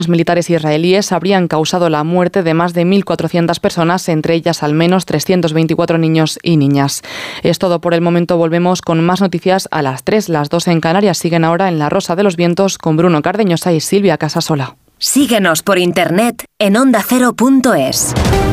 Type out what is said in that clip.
Los militares israelíes habrían causado la muerte de más de 1.400 personas, entre ellas al menos 324 niños y niñas. Es todo por el momento. Volvemos con más noticias a las 3, las 2 en Canarias. Siguen ahora en La Rosa de los Vientos con Bruno Cardeñosa y Silvia Casasola. Síguenos por internet en ondacero.es.